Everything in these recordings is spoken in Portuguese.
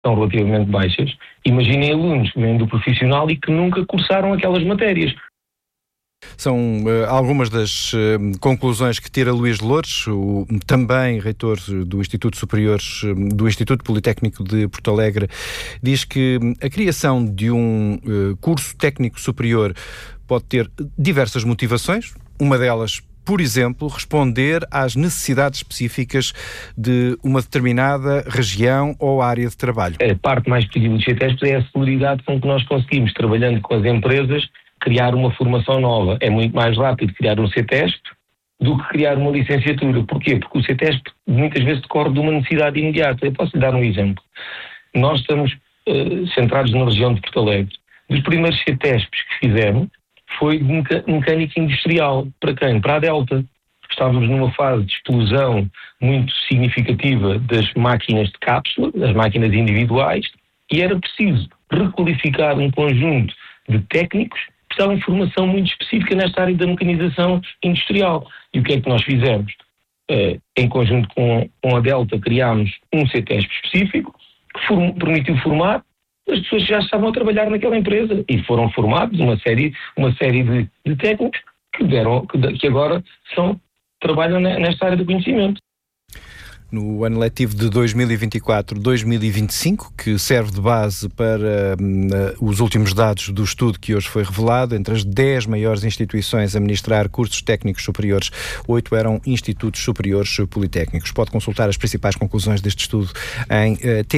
são relativamente baixas. Imaginem alunos que vêm do profissional e que nunca cursaram aquelas matérias. São algumas das conclusões que tira Luís Loures, também reitor do Instituto Superior, do Instituto Politécnico de Porto Alegre. Diz que a criação de um curso técnico superior pode ter diversas motivações. Uma delas, por exemplo, responder às necessidades específicas de uma determinada região ou área de trabalho. A parte mais positiva do CETESP é a celeridade com que nós conseguimos, trabalhando com as empresas, criar uma formação nova. É muito mais rápido criar um CETESP do que criar uma licenciatura. Porquê? Porque o CETESP muitas vezes decorre de uma necessidade imediata. Eu posso lhe dar um exemplo. Nós estamos centrados na região de Porto Alegre. Dos primeiros CETESPs que fizemos foi de mecânica industrial. Para quem? Para a Delta. Estávamos numa fase de explosão muito significativa das máquinas de cápsula, das máquinas individuais, e era preciso requalificar um conjunto de técnicos que precisavam de formação muito específica nesta área da mecanização industrial. E o que é que nós fizemos? Em conjunto com a Delta, criámos um CETESP específico que permitiu formar as pessoas que já estavam a trabalhar naquela empresa e foram formados uma série de técnicos que agora trabalham nesta área do conhecimento. No ano letivo de 2024-2025, que serve de base para os últimos dados do estudo que hoje foi revelado, entre as 10 maiores instituições a ministrar cursos técnicos superiores, 8 eram institutos superiores politécnicos. Pode consultar as principais conclusões deste estudo em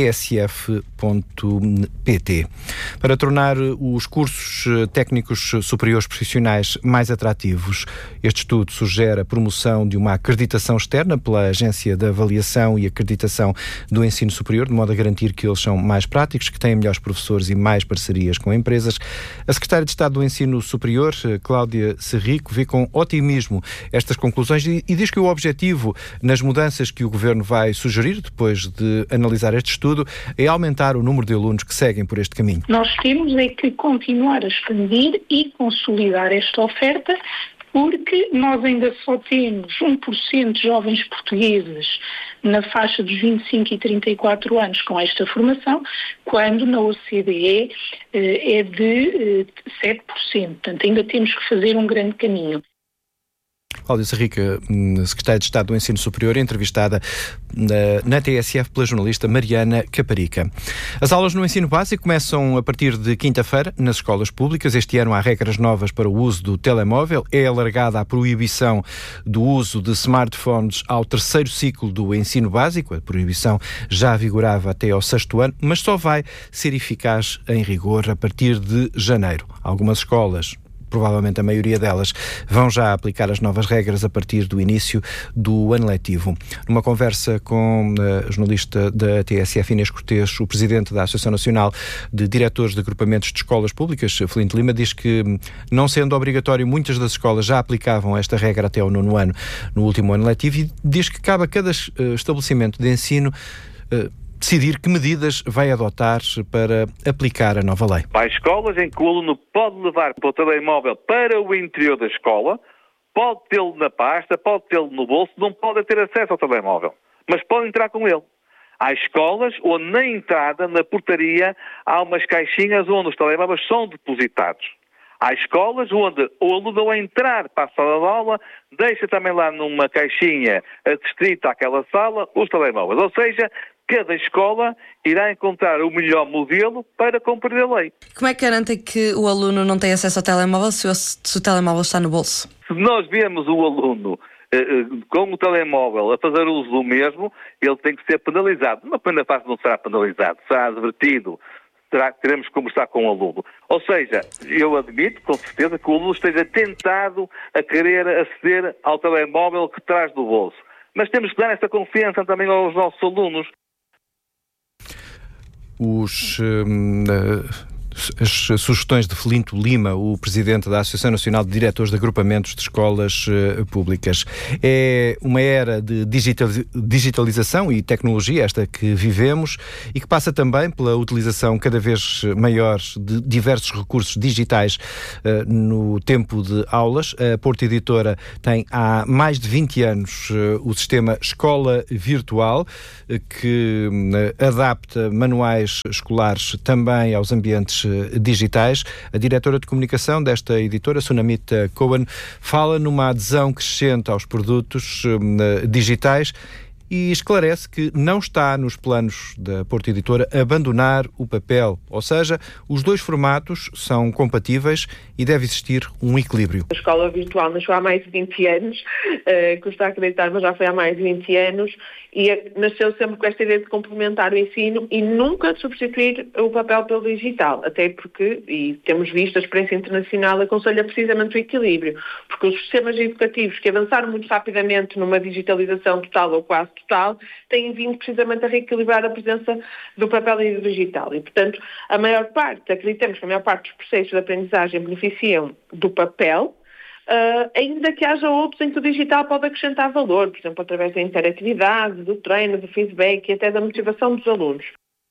tsf.pt. Para tornar os cursos técnicos superiores profissionais mais atrativos, este estudo sugere a promoção de uma acreditação externa pela Agência de Avaliação e Acreditação do Ensino Superior, de modo a garantir que eles são mais práticos, que têm melhores professores e mais parcerias com empresas. A Secretária de Estado do Ensino Superior, Cláudia Serrico, vê com otimismo estas conclusões e diz que o objetivo nas mudanças que o Governo vai sugerir, depois de analisar este estudo, é aumentar o número de alunos que seguem por este caminho. Nós temos é que continuar a expandir e consolidar esta oferta, porque nós ainda só temos 1% de jovens portugueses na faixa dos 25 e 34 anos com esta formação, quando na OCDE é de 7%. Portanto, ainda temos que fazer um grande caminho. Cláudia Serrico, Secretária de Estado do Ensino Superior, entrevistada na TSF pela jornalista Mariana Caparica. As aulas no ensino básico começam a partir de quinta-feira nas escolas públicas. Este ano há regras novas para o uso do telemóvel. É alargada a proibição do uso de smartphones ao terceiro ciclo do ensino básico. A proibição já vigorava até ao 6º ano, mas só vai ser eficaz em rigor a partir de janeiro. Algumas escolas, provavelmente a maioria delas, vão já aplicar as novas regras a partir do início do ano letivo. Numa conversa com a jornalista da TSF, Inês Cortês, o presidente da Associação Nacional de Diretores de Agrupamentos de Escolas Públicas, Felinto Lima, diz que, não sendo obrigatório, muitas das escolas já aplicavam esta regra até ao 9º ano, no último ano letivo, e diz que cabe a cada estabelecimento de ensino decidir que medidas vai adotar para aplicar a nova lei. Há escolas em que o aluno pode levar o telemóvel para o interior da escola, pode tê-lo na pasta, pode tê-lo no bolso, não pode ter acesso ao telemóvel, mas pode entrar com ele. Há escolas onde na entrada, na portaria, há umas caixinhas onde os telemóveis são depositados. Há escolas onde o aluno, ao entrar para a sala de aula, deixa também lá numa caixinha adstrita àquela sala os telemóveis. Ou seja, cada escola irá encontrar o melhor modelo para cumprir a lei. Como é que garantem que o aluno não tem acesso ao telemóvel se o telemóvel está no bolso? Se nós vemos o aluno com o telemóvel a fazer uso do mesmo, ele tem que ser penalizado. Na primeira fase não será penalizado, será advertido. Teremos que conversar com o aluno. Ou seja, eu admito, com certeza, que o aluno esteja tentado a querer aceder ao telemóvel que traz do bolso. Mas temos que dar essa confiança também aos nossos alunos. Os as sugestões de Felinto Lima, o presidente da Associação Nacional de Diretores de Agrupamentos de Escolas Públicas. É uma era de digitalização e tecnologia, esta que vivemos, e que passa também pela utilização cada vez maior de diversos recursos digitais no tempo de aulas. A Porto Editora tem há mais de 20 anos o sistema Escola Virtual, que adapta manuais escolares também aos ambientes digitais. A diretora de comunicação desta editora, Sunamita Cohen, fala numa adesão crescente aos produtos digitais e esclarece que não está nos planos da Porto Editora abandonar o papel, ou seja, os dois formatos são compatíveis e deve existir um equilíbrio. A escola virtual nasceu há mais de 20 anos, custa acreditar, mas já foi há mais de 20 anos, e nasceu sempre com esta ideia de complementar o ensino e nunca de substituir o papel pelo digital, até porque, e temos visto, a experiência internacional aconselha precisamente o equilíbrio, porque os sistemas educativos que avançaram muito rapidamente numa digitalização total ou quase total, têm vindo precisamente a reequilibrar a presença do papel e do digital. E, portanto, acreditamos que a maior parte dos processos de aprendizagem beneficiam do papel, ainda que haja outros em que o digital pode acrescentar valor, por exemplo, através da interatividade, do treino, do feedback e até da motivação dos alunos.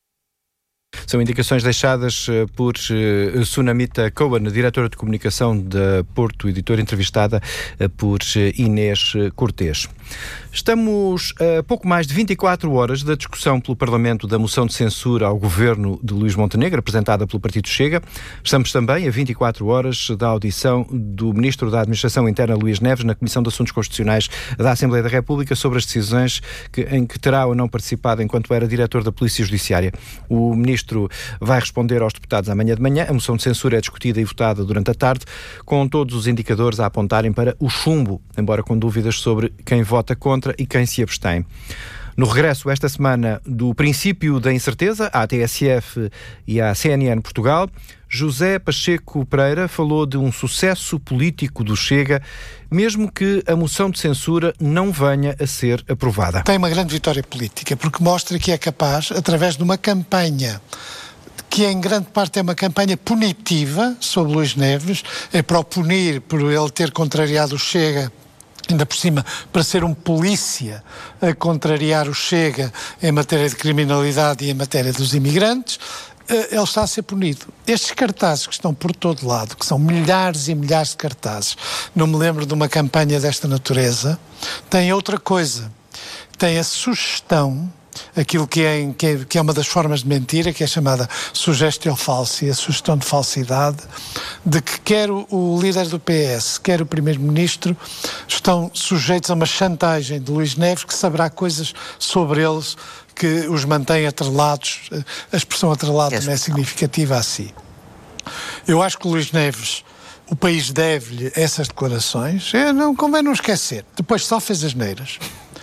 São indicações deixadas por Sunamita Cohen, diretora de comunicação da Porto Editora, entrevistada por Inês Cortês. Estamos a pouco mais de 24 horas da discussão pelo Parlamento da moção de censura ao governo de Luís Montenegro, apresentada pelo Partido Chega. Estamos também a 24 horas da audição do Ministro da Administração Interna, Luís Neves, na Comissão de Assuntos Constitucionais da Assembleia da República sobre as decisões em que terá ou não participado enquanto era diretor da Polícia Judiciária. O Ministro vai responder aos deputados amanhã de manhã. A moção de censura é discutida e votada durante a tarde, com todos os indicadores a apontarem para o chumbo, embora com dúvidas sobre quem vota contra e quem se abstém. No regresso esta semana do princípio da incerteza à TSF e à CNN Portugal, José Pacheco Pereira falou de um sucesso político do Chega, mesmo que a moção de censura não venha a ser aprovada. Tem uma grande vitória política, porque mostra que é capaz, através de uma campanha que em grande parte é uma campanha punitiva sobre Luís Neves, é para o punir por ele ter contrariado o Chega, ainda por cima, para ser um polícia a contrariar o Chega em matéria de criminalidade e em matéria dos imigrantes, ele está a ser punido. Estes cartazes que estão por todo lado, que são milhares e milhares de cartazes, não me lembro de uma campanha desta natureza, têm outra coisa. Tem a sugestão, aquilo que é uma das formas de mentira, que é chamada sugestio falsi, a sugestão de falsidade, de que quer o líder do PS, quer o primeiro-ministro, estão sujeitos a uma chantagem de Luís Neves, que saberá coisas sobre eles que os mantém atrelados. A expressão atrelado não é significativa assim. Eu acho que o Luís Neves, o país deve-lhe essas declarações. Não convém não esquecer. Depois só fez asneiras.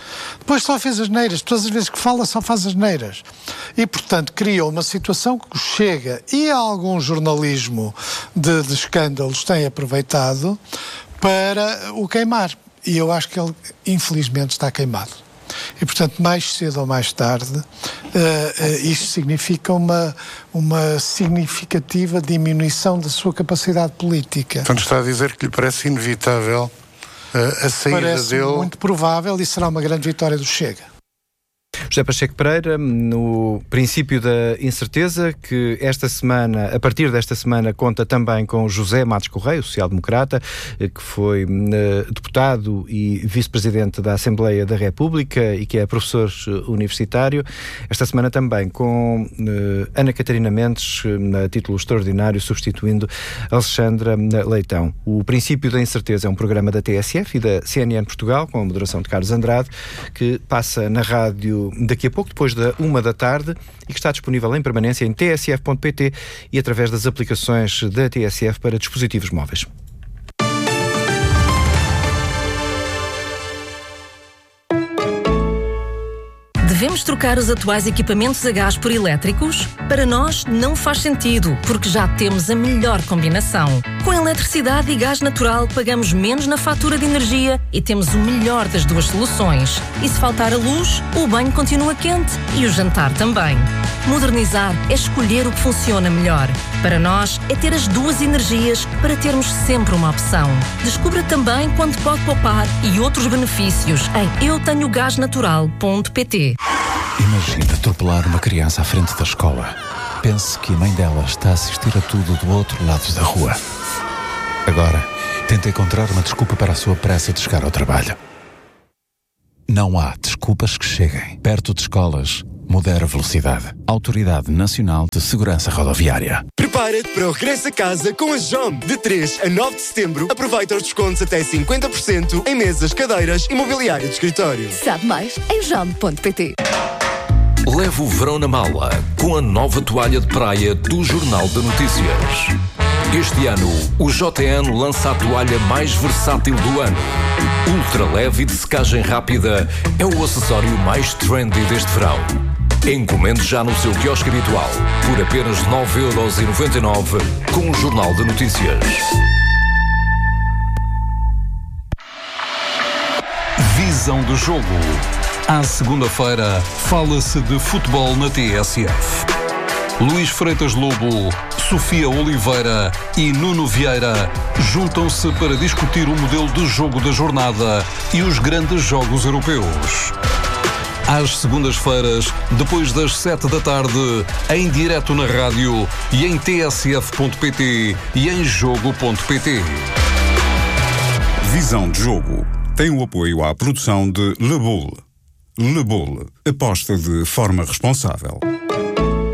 Todas as vezes que fala só faz asneiras. E, portanto, criou uma situação que o Chega e algum jornalismo de escândalos têm aproveitado para o queimar. E eu acho que ele, infelizmente, está queimado. E, portanto, mais cedo ou mais tarde, isto significa uma significativa diminuição da sua capacidade política. Portanto, está a dizer que lhe parece inevitável a saída parece dele? Parece muito provável e será uma grande vitória do Chega. José Pacheco Pereira, no princípio da incerteza, que esta semana, a partir desta semana, conta também com José Matos Correia, social-democrata, que foi deputado e vice-presidente da Assembleia da República e que é professor universitário. Esta semana também com Ana Catarina Mendes, a título extraordinário, substituindo Alexandra Leitão. O princípio da incerteza é um programa da TSF e da CNN Portugal, com a moderação de Carlos Andrade, que passa na rádio daqui a pouco, depois da 13h, e que está disponível em permanência em tsf.pt e através das aplicações da TSF para dispositivos móveis. De Devemos trocar os atuais equipamentos a gás por elétricos? Para nós, não faz sentido, porque já temos a melhor combinação. Com eletricidade e gás natural, pagamos menos na fatura de energia e temos o melhor das duas soluções. E se faltar a luz, o banho continua quente e o jantar também. Modernizar é escolher o que funciona melhor. Para nós, é ter as duas energias para termos sempre uma opção. Descubra também quanto pode poupar e outros benefícios em eutenhogasnatural.pt. Imagina atropelar uma criança à frente da escola. Pense que a mãe dela está a assistir a tudo do outro lado da rua. Agora, tenta encontrar uma desculpa para a sua pressa de chegar ao trabalho. Não há desculpas que cheguem. Perto de escolas, modera a velocidade. Autoridade Nacional de Segurança Rodoviária. Prepara-te para o regresso a casa com a JOM. De 3 a 9 de setembro, aproveita os descontos até 50% em mesas, cadeiras e mobiliário de escritório. Sabe mais em jom.pt. Leve o verão na mala com a nova toalha de praia do Jornal de Notícias. Este ano, o JN lança a toalha mais versátil do ano. Ultra leve e de secagem rápida, é o acessório mais trendy deste verão. Encomende já no seu quiosque habitual, por apenas 9,99€ com o Jornal de Notícias. Visão do jogo. À segunda-feira, fala-se de futebol na TSF. Luís Freitas Lobo, Sofia Oliveira e Nuno Vieira juntam-se para discutir o modelo de jogo da jornada e os grandes jogos europeus. Às segundas-feiras, depois das 7 da tarde, em direto na rádio e em tsf.pt e em jogo.pt. Visão de jogo tem o apoio à produção de Le Boule. Le Boule, aposta de forma responsável.